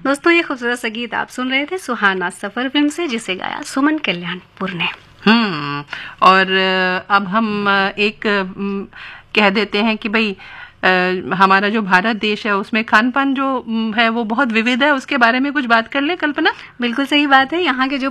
दोस्तों, ये खूबसूरत सा गीत आप सुन रहे थे सुहाना सफर फिल्म से, जिसे गाया सुमन कल्याणपुर ने। और अब हम एक कह देते हैं कि भाई हमारा जो भारत देश है उसमें खान पान जो है वो बहुत विविध है, उसके बारे में कुछ बात कर ले कल्पना। बिल्कुल सही बात है। यहाँ के जो